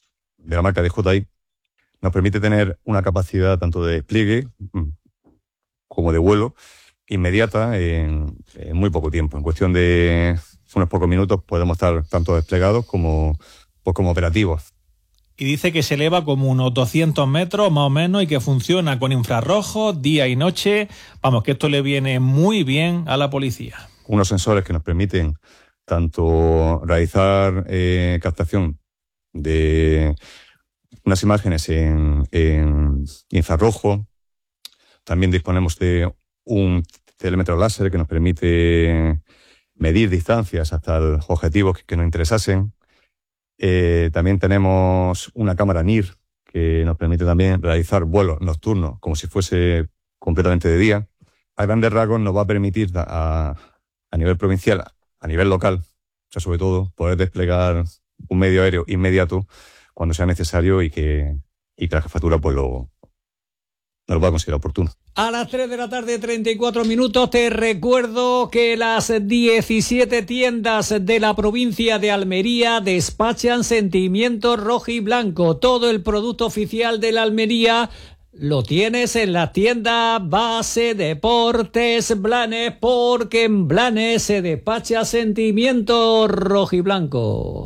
de la marca de J I. Nos permite tener una capacidad tanto de despliegue como de vuelo inmediata en, en muy poco tiempo. En cuestión de unos pocos minutos podemos estar tanto desplegados como, pues como operativos. Y dice que se eleva como unos doscientos metros más o menos y que funciona con infrarrojos día y noche. Vamos, que esto le viene muy bien a la policía. Unos sensores que nos permiten tanto realizar eh, captación de unas imágenes en, en infrarrojo. También disponemos de un telémetro láser que nos permite medir distancias hasta los objetivos que, que nos interesasen. Eh, también tenemos una cámara N I R que nos permite también realizar vuelos nocturnos como si fuese completamente de día. A grandes rasgos nos va a permitir a, a nivel provincial, a nivel local, o sea, sobre todo, poder desplegar un medio aéreo inmediato cuando sea necesario y que, y que la jefatura pues lo, no lo va a considerar oportuno. A las tres de la tarde, treinta y cuatro minutos, te recuerdo que las diecisiete tiendas de la provincia de Almería despachan sentimiento rojo y blanco. Todo el producto oficial de la Almería lo tienes en la tienda Base Deportes Blanes, porque en Blanes se despacha sentimiento rojo y blanco.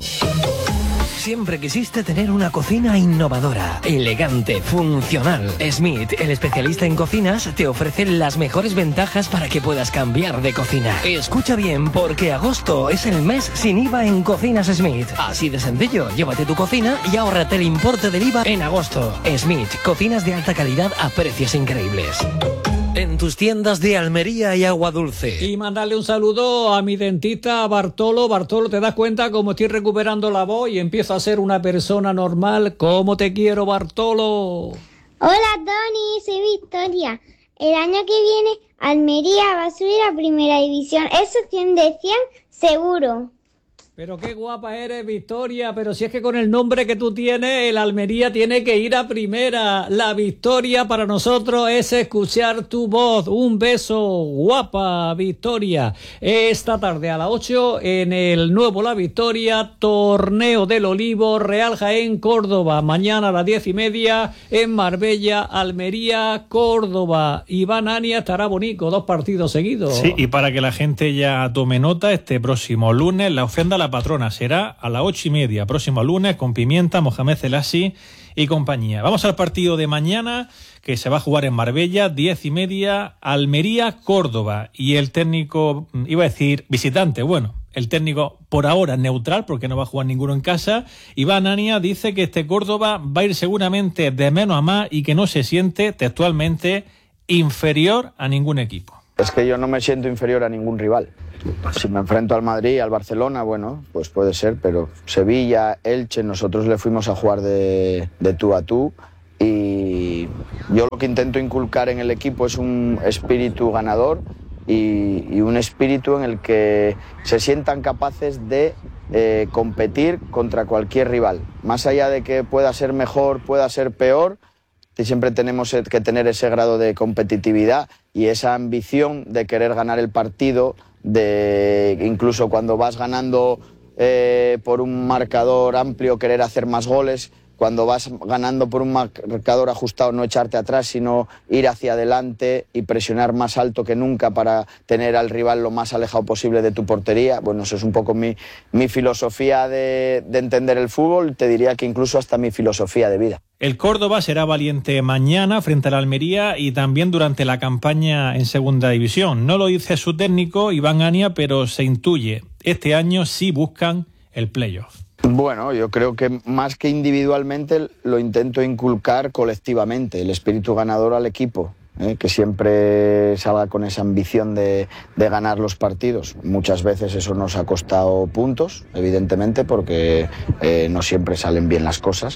Siempre quisiste tener una cocina innovadora, elegante, funcional. Smith, el especialista en cocinas, te ofrece las mejores ventajas para que puedas cambiar de cocina. Escucha bien, porque agosto es el mes sin I V A en Cocinas Smith. Así de sencillo, llévate tu cocina y ahórrate el importe del I V A en agosto. Smith, cocinas de alta calidad a precios increíbles. En tus tiendas de Almería y Agua Dulce. Y mandarle un saludo a mi dentista Bartolo. Bartolo, ¿te das cuenta cómo estoy recuperando la voz y empiezo a ser una persona normal? ¿Cómo te quiero, Bartolo? Hola, Tony, soy Victoria. el año que viene Almería va a subir a primera división. Eso cien de cien seguro. Pero qué guapa eres, Victoria, pero si es que con el nombre que tú tienes, el Almería tiene que ir a primera. La victoria para nosotros es escuchar tu voz. Un beso, guapa, Victoria. Esta tarde a las ocho en el nuevo La Victoria, Torneo del Olivo, Real Jaén, Córdoba. Mañana a las diez y media en Marbella, Almería, Córdoba. Iván Ania estará bonito, dos partidos seguidos. Sí, y para que la gente ya tome nota, este próximo lunes la ofrenda a la patrona será a las ocho y media, próximo lunes, con Pimienta, Mohamed Selassie y compañía. Vamos al partido de mañana, que se va a jugar en Marbella, diez y media, Almería, Córdoba. Y el técnico, iba a decir visitante, bueno, el técnico por ahora neutral, porque no va a jugar ninguno en casa, Iván Ania, dice que este Córdoba va a ir seguramente de menos a más y que no se siente textualmente inferior a ningún equipo. Es que yo no me siento inferior a ningún rival. Si me enfrento al Madrid, al Barcelona, bueno, pues puede ser, pero Sevilla, Elche, nosotros le fuimos a jugar de, de tú a tú y yo lo que intento inculcar en el equipo es un espíritu ganador y, y un espíritu en el que se sientan capaces de eh, competir contra cualquier rival. Más allá de que pueda ser mejor, pueda ser peor, siempre tenemos que tener ese grado de competitividad y esa ambición de querer ganar el partido, de incluso cuando vas ganando eh, por un marcador amplio, querer hacer más goles, cuando vas ganando por un marcador ajustado, no echarte atrás, sino ir hacia adelante y presionar más alto que nunca para tener al rival lo más alejado posible de tu portería. Bueno, eso es un poco mi, mi filosofía de, de entender el fútbol, te diría que incluso hasta mi filosofía de vida. El Córdoba será valiente mañana frente al Almería y también durante la campaña en Segunda División. No lo dice su técnico, Iván Ania, pero se intuye. Este año sí buscan el playoff. Bueno, yo creo que más que individualmente lo intento inculcar colectivamente, el espíritu ganador al equipo, ¿eh? Que siempre salga con esa ambición de, de ganar los partidos. Muchas veces eso nos ha costado puntos, evidentemente, porque eh, no siempre salen bien las cosas,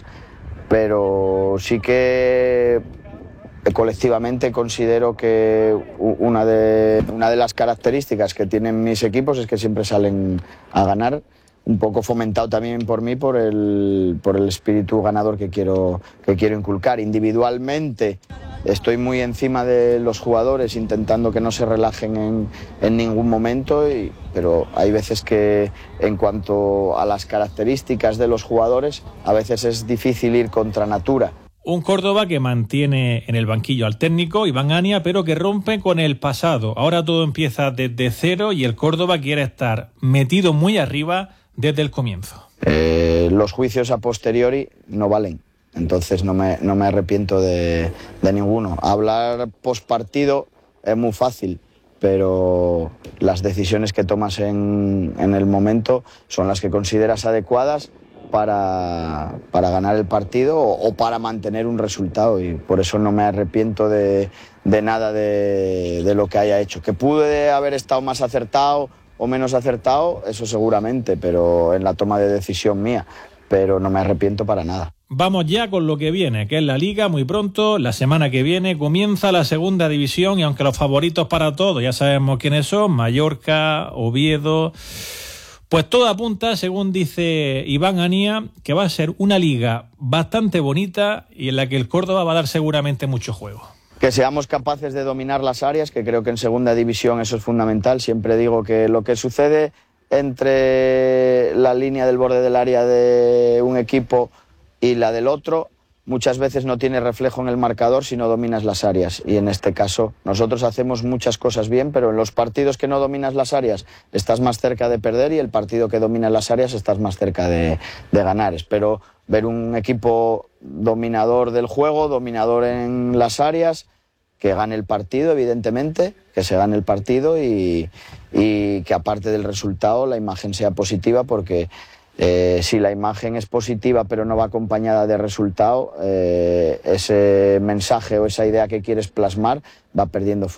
pero sí que colectivamente considero que una de, una de las características que tienen mis equipos es que siempre salen a ganar, un poco fomentado también por mí por el, por el espíritu ganador que quiero, que quiero inculcar. Individualmente estoy muy encima de los jugadores intentando que no se relajen en, en ningún momento, y, pero hay veces que en cuanto a las características de los jugadores a veces es difícil ir contra natura. Un Córdoba que mantiene en el banquillo al técnico Iván Ania, pero que rompe con el pasado. Ahora todo empieza desde cero y el Córdoba quiere estar metido muy arriba desde el comienzo. Eh, los juicios a posteriori no valen, entonces no me, no me arrepiento de, de ninguno. Hablar postpartido es muy fácil, pero las decisiones que tomas en, en el momento son las que consideras adecuadas para, para ganar el partido o, o para mantener un resultado, y por eso no me arrepiento de, de nada de, de lo que haya hecho. Que pude haber estado más acertado o menos acertado, eso seguramente, pero en la toma de decisión mía, pero no me arrepiento para nada. Vamos ya con lo que viene, que es la Liga muy pronto. La semana que viene comienza la Segunda División y aunque los favoritos para todos ya sabemos quiénes son, Mallorca, Oviedo, pues todo apunta, según dice Iván Ania, que va a ser una liga bastante bonita y en la que el Córdoba va a dar seguramente mucho juego. Que seamos capaces de dominar las áreas, que creo que en Segunda División eso es fundamental. Siempre digo que lo que sucede entre la línea del borde del área de un equipo y la del otro muchas veces no tiene reflejo en el marcador si no dominas las áreas, y en este caso nosotros hacemos muchas cosas bien, pero en los partidos que no dominas las áreas estás más cerca de perder, y el partido que domina las áreas estás más cerca de, de ganar. Espero ver un equipo dominador del juego, dominador en las áreas, que gane el partido, evidentemente, que se gane el partido y, y que aparte del resultado la imagen sea positiva, porque eh, si la imagen es positiva pero no va acompañada de resultado, eh, ese mensaje o esa idea que quieres plasmar va perdiendo fuerza.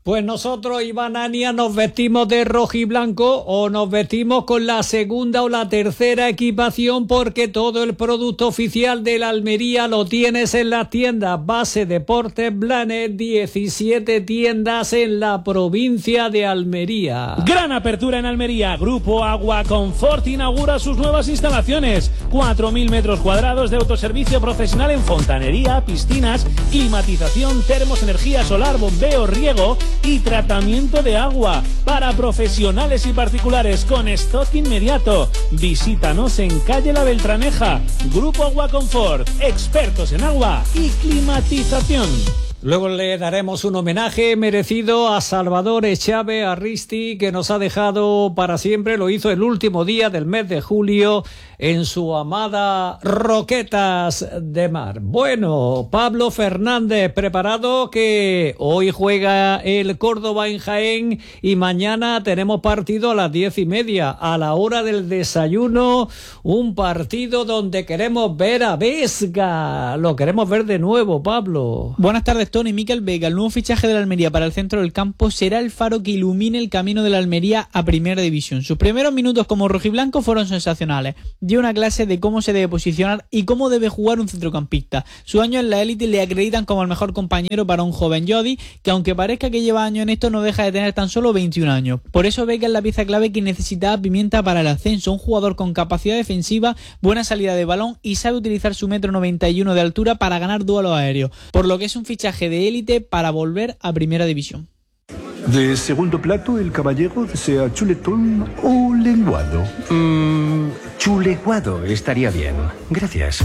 Pues nosotros, Iván Ania, nos vestimos de rojiblanco o nos vestimos con la segunda o la tercera equipación, porque todo el producto oficial de la Almería lo tienes en las tiendas Base Deportes Blanes, diecisiete tiendas en la provincia de Almería. Gran apertura en Almería. Grupo Agua Confort inaugura sus nuevas instalaciones. cuatro mil metros cuadrados de autoservicio profesional en fontanería, piscinas, climatización, termos, energía solar, bombeo, riego y tratamiento de agua para profesionales y particulares con stock inmediato. Visítanos en calle La Beltraneja. Grupo Agua Confort, expertos en agua y climatización. Luego le daremos un homenaje merecido a Salvador Echave Arristi, que nos ha dejado para siempre. Lo hizo el último día del mes de julio en su amada Roquetas de Mar. Bueno, Pablo Fernández, preparado, que hoy juega el Córdoba en Jaén y mañana tenemos partido a las diez y media, a la hora del desayuno, un partido donde queremos ver a Vesga. Lo queremos ver de nuevo, Pablo. Buenas tardes, Tony. Mikel Vega, el nuevo fichaje de la Almería para el centro del campo, será el faro que ilumine el camino de la Almería a Primera División. Sus primeros minutos como rojiblanco fueron sensacionales. Dio una clase de cómo se debe posicionar y cómo debe jugar un centrocampista. Sus años en la élite le acreditan como el mejor compañero para un joven Jodi, que aunque parezca que lleva años en esto, no deja de tener tan solo veintiún años. Por eso Vega es la pieza clave que necesitaba Pimienta para el ascenso. Un jugador con capacidad defensiva, buena salida de balón y sabe utilizar su metro noventa y uno de altura para ganar duelos aéreos. Por lo que es un fichaje de élite para volver a Primera División. De segundo plato, el caballero desea chuletón o lenguado. Mm, chuleguado estaría bien. Gracias.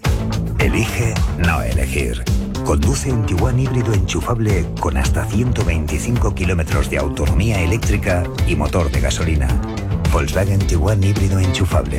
Elige no elegir. Conduce un Tiguan híbrido enchufable con hasta ciento veinticinco kilómetros de autonomía eléctrica y motor de gasolina. Volkswagen Tiguan híbrido enchufable.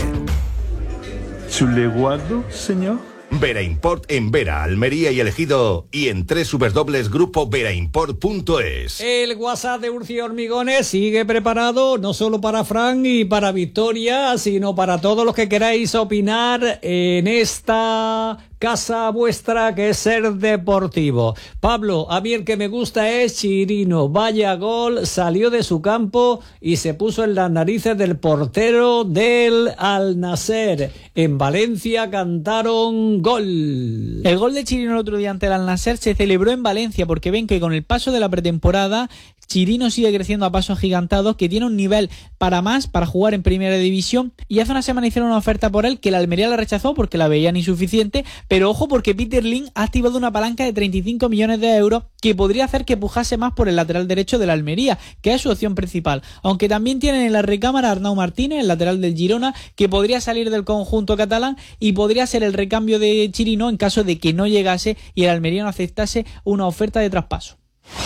¿Chuleguado, señor? Vera Import en Vera, Almería y El Ejido, y en doble u doble u doble u punto grupo vera import punto es. El WhatsApp de Urci Hormigones sigue preparado no solo para Fran y para Victoria, sino para todos los que queráis opinar en esta casa vuestra, que es Ser Deportivo. Pablo, a mí el que me gusta es Chirino. Vaya gol, salió de su campo y se puso en las narices del portero del Al Nasser. En Valencia cantaron gol. El gol de Chirino el otro día ante el Al Nasser se celebró en Valencia, porque ven que con el paso de la pretemporada Chirino sigue creciendo a pasos agigantados, que tiene un nivel para más, para jugar en Primera División, y hace una semana hicieron una oferta por él que la Almería la rechazó porque la veían insuficiente, pero ojo, porque Peter Lim ha activado una palanca de treinta y cinco millones de euros que podría hacer que pujase más por el lateral derecho de la Almería, que es su opción principal, aunque también tienen en la recámara a Arnau Martínez, el lateral del Girona, que podría salir del conjunto catalán y podría ser el recambio de Chirino en caso de que no llegase y el Almería no aceptase una oferta de traspaso.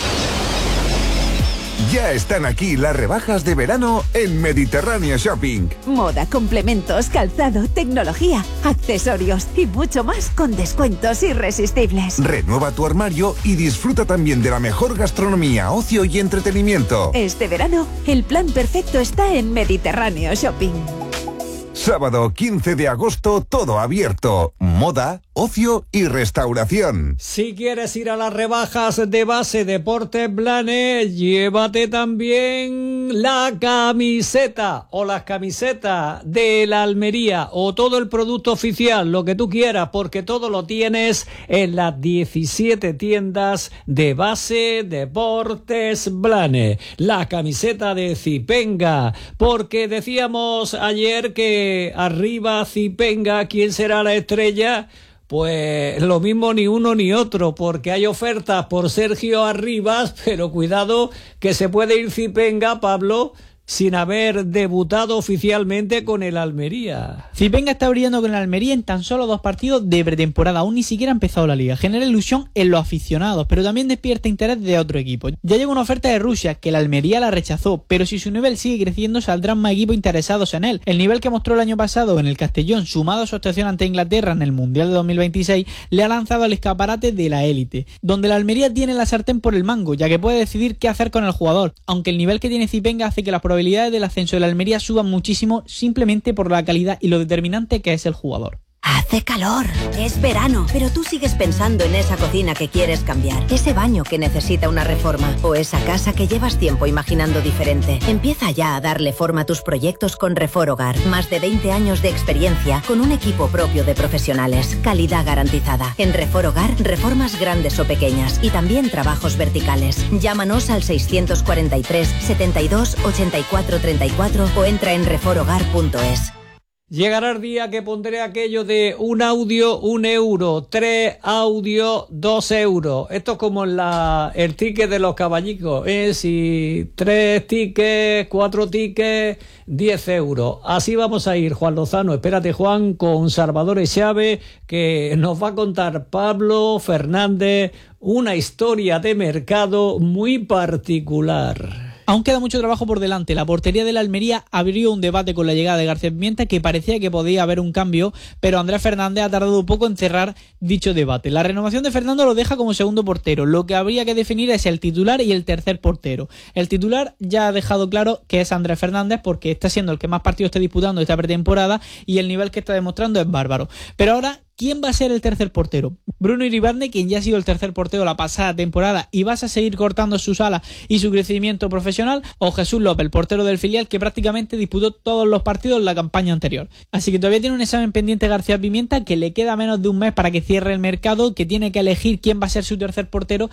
Ya están aquí las rebajas de verano en Mediterráneo Shopping. Moda, complementos, calzado, tecnología, accesorios y mucho más con descuentos irresistibles. Renueva tu armario y disfruta también de la mejor gastronomía, ocio y entretenimiento. Este verano, el plan perfecto está en Mediterráneo Shopping. Sábado quince de agosto, todo abierto. Moda, ocio y restauración. Si quieres ir a las rebajas de Base Deportes Blanes, llévate también la camiseta o las camisetas de la Almería o todo el producto oficial, lo que tú quieras, porque todo lo tienes en las diecisiete tiendas de Base Deportes Blanes. La camiseta de Zipenga, porque decíamos ayer que arriba Zipenga, ¿quién será la estrella? Pues lo mismo ni uno ni otro, porque hay ofertas por Sergio Arribas, pero cuidado que se puede ir Zipenga, Pablo, sin haber debutado oficialmente con el Almería. Zipenga está brillando con el Almería en tan solo dos partidos de pretemporada, aún ni siquiera ha empezado la liga. Genera ilusión en los aficionados, pero también despierta interés de otro equipo. Ya llegó una oferta de Rusia, que el Almería la rechazó, pero si su nivel sigue creciendo saldrán más equipos interesados en él. El nivel que mostró el año pasado en el Castellón, sumado a su actuación ante Inglaterra en el Mundial de dos mil veintiséis, le ha lanzado al escaparate de la élite, donde la Almería tiene la sartén por el mango, ya que puede decidir qué hacer con el jugador, aunque el nivel que tiene Zipenga hace que las probabilidades del ascenso de la Almería suban muchísimo simplemente por la calidad y lo determinante que es el jugador. Hace calor, es verano, pero tú sigues pensando en esa cocina que quieres cambiar, ese baño que necesita una reforma o esa casa que llevas tiempo imaginando diferente. Empieza ya a darle forma a tus proyectos con Refor Hogar. Más de veinte años de experiencia con un equipo propio de profesionales. Calidad garantizada. En Refor Hogar, reformas grandes o pequeñas y también trabajos verticales. Llámanos al seiscientos cuarenta y tres, setenta y dos, ochenta y cuatro treinta y cuatro o entra en refor hogar punto es. Llegará el día que pondré aquello de un audio, un euro, tres audios, dos euros. Esto es como la, el ticket de los caballicos, ¿eh? Si tres tickets, cuatro tickets, diez euros. Así vamos a ir, Juan Lozano. Espérate, Juan, con Salvador Echave, que nos va a contar Pablo Fernández una historia de mercado muy particular. Aún queda mucho trabajo por delante. La portería de la Almería abrió un debate con la llegada de García Pimienta que parecía que podía haber un cambio, pero Andrés Fernández ha tardado un poco en cerrar dicho debate. La renovación de Fernando lo deja como segundo portero. Lo que habría que definir es el titular y el tercer portero. El titular ya ha dejado claro que es Andrés Fernández porque está siendo el que más partidos está disputando esta pretemporada y el nivel que está demostrando es bárbaro. Pero ahora, ¿quién va a ser el tercer portero? Bruno Iribarne, quien ya ha sido el tercer portero la pasada temporada y vas a seguir cortando sus alas y su crecimiento profesional, o Jesús López, el portero del filial que prácticamente disputó todos los partidos en la campaña anterior. Así que todavía tiene un examen pendiente García Pimienta, que le queda menos de un mes para que cierre el mercado, que tiene que elegir quién va a ser su tercer portero